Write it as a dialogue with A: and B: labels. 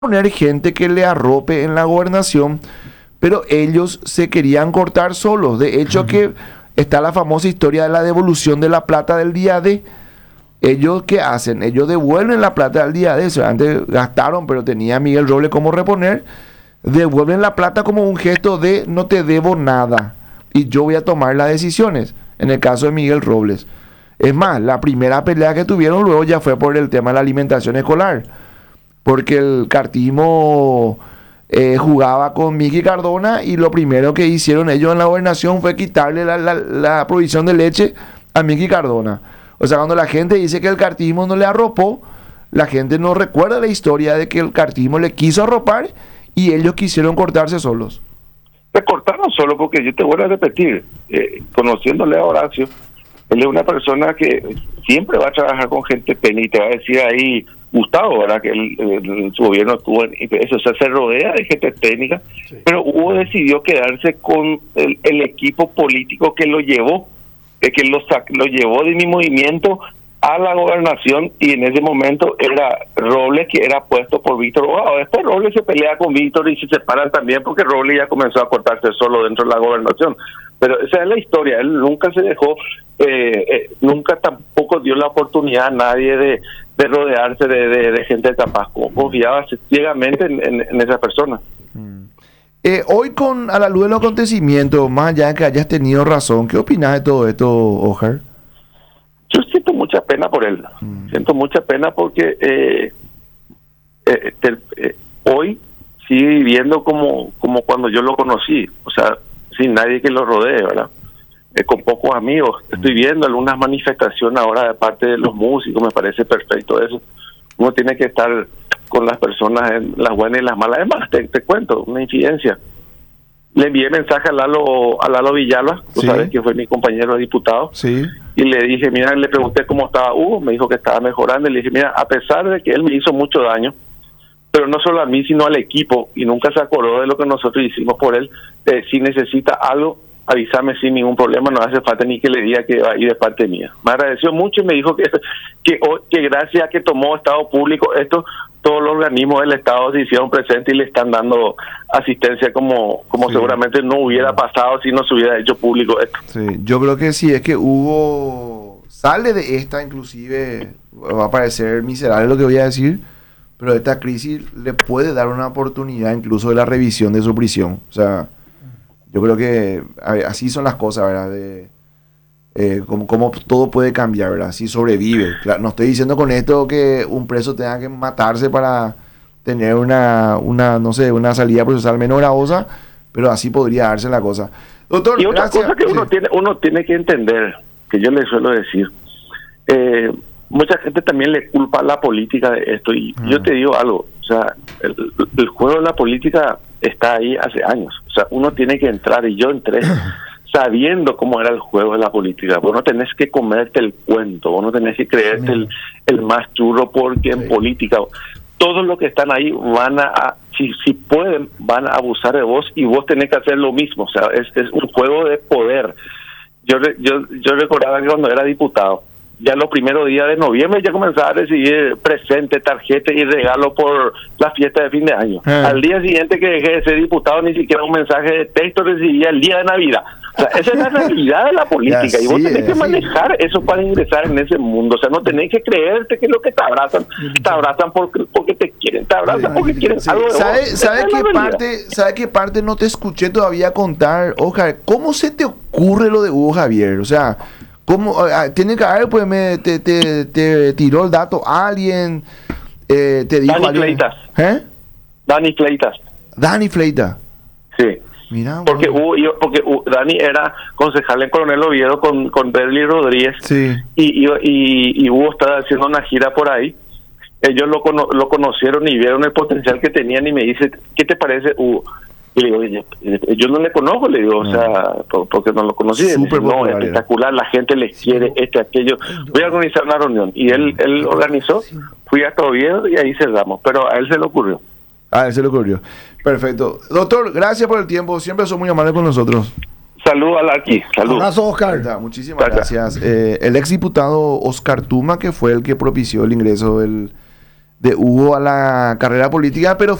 A: poner gente que le arrope en la gobernación, pero ellos se querían cortar solos. De hecho, que está la famosa historia de la devolución de la plata del día D. Ellos, ¿qué hacen? Ellos devuelven la plata del día D. O sea, antes gastaron, pero tenía Miguel Robles cómo reponer. Devuelven la plata como un gesto de no te debo nada y yo voy a tomar las decisiones. En el caso de Miguel Robles. Es más, la primera pelea que tuvieron luego ya fue por el tema de la alimentación escolar. Porque el cartismo jugaba con Miki Cardona y lo primero que hicieron ellos en la gobernación fue quitarle la provisión de leche a Miki Cardona. O sea, cuando la gente dice que el cartismo no le arropó, la gente no recuerda la historia de que el cartismo le quiso arropar y ellos quisieron cortarse solos.
B: Se cortaron solo porque yo te voy a repetir, conociéndole a Horacio, él es una persona que siempre va a trabajar con gente pena y te va a decir ahí, Gustavo, ¿verdad? Que su gobierno estuvo en eso, o sea, se rodea de gente técnica, sí. Pero Hugo decidió quedarse con el equipo político que lo llevó, que lo llevó de mi movimiento a la gobernación, y en ese momento era Robles, que era puesto por Víctor Hogado. Después Robles se pelea con Víctor y se separan también porque Robles ya comenzó a cortarse solo dentro de la gobernación. Pero esa es la historia, él nunca se dejó, nunca tampoco dio la oportunidad a nadie de rodearse de gente de Tabasco, confiaba ciegamente en esa persona.
A: Hoy, a la luz de los acontecimientos, más allá de que hayas tenido razón, ¿qué opinas de todo esto, Ojar?
B: Yo siento mucha pena por él, siento mucha pena porque hoy sigue viviendo como cuando yo lo conocí, o sea, sin nadie que lo rodee, ¿verdad? Con pocos amigos. Estoy viendo algunas manifestaciones ahora de parte de los músicos, me parece perfecto eso. Uno tiene que estar con las personas, en las buenas y las malas. Además, te cuento, una incidencia. Le envié mensaje a Lalo Villalba, tú sabes que fue mi compañero de diputado, y le dije, mira, le pregunté cómo estaba Hugo, me dijo que estaba mejorando, y le dije, mira, a pesar de que él me hizo mucho daño, pero no solo a mí, sino al equipo, y nunca se acordó de lo que nosotros hicimos por él, si necesita algo, avísame sin ningún problema, no hace falta ni que le diga que va a ir de parte mía. Me agradeció mucho y me dijo que gracias a que tomó Estado Público esto, todos los organismos del Estado se hicieron presentes y le están dando asistencia como seguramente no hubiera pasado si no se hubiera hecho público esto.
A: Sí, yo creo que sí, es que Hugo sale de esta, inclusive va a parecer miserable lo que voy a decir, pero esta crisis le puede dar una oportunidad incluso de la revisión de su prisión. O sea, yo creo que así son las cosas, ¿verdad? Como todo puede cambiar, ¿verdad? Si sobrevive. Claro, no estoy diciendo con esto que un preso tenga que matarse para tener no sé, una salida procesal menos gravosa, pero así podría darse la cosa. Doctor,
B: y otra
A: gracias.
B: Cosa que uno tiene que entender, que yo le suelo decir, mucha gente también le culpa a la política de esto, y yo te digo algo, o sea, el juego de la política está ahí hace años, o sea, uno tiene que entrar, y yo entré sabiendo cómo era el juego de la política. Vos no tenés que comerte el cuento, vos no tenés que creerte el más churro, porque en política todos los que están ahí van si pueden, van a abusar de vos, y vos tenés que hacer lo mismo. O sea, es un juego de poder. Yo recordaba que cuando era diputado, ya los primeros días de noviembre ya comenzaba a recibir presente, tarjeta y regalo por la fiesta de fin de año. Al día siguiente que dejé de ser diputado, ni siquiera un mensaje de texto recibía el día de Navidad. O sea, esa es la realidad de la política, y vos tenés que manejar eso para ingresar en ese mundo. O sea, no tenés que creerte que es lo que te abrazan porque te quieren, te abrazan porque quieren algo de vos.
A: ¿Sabe qué parte no te escuché todavía contar, Oscar? ¿Cómo se te ocurre lo de Hugo Javier? O sea, ¿cómo? Tiene que haber, pues te tiró el dato alguien, te dijo
B: Dani
A: alguien.
B: Fleitas. Dani Fleitas.
A: Dani Fleitas.
B: Sí.
A: Mira,
B: porque Dani era concejal en Coronel Oviedo con Berly Rodríguez, y Hugo estaba haciendo una gira por ahí. Ellos lo conocieron y vieron el potencial que tenían, y me dice, ¿qué te parece, Hugo? Y le digo, yo no le conozco, le digo, o sea, porque no lo conocí. No, espectacular, la gente les quiere, aquello. Voy a organizar una reunión. Y él organizó, fui hasta Oviedo y ahí cerramos, pero a él se le ocurrió.
A: Perfecto. Doctor, gracias por el tiempo. Siempre son muy amables con nosotros.
B: Salud a aquí. Salud.
A: Abrazo, Oscar. Muchísimas gracias. El exdiputado Oscar Tuma, que fue el que propició el ingreso del de Hugo a la carrera política, pero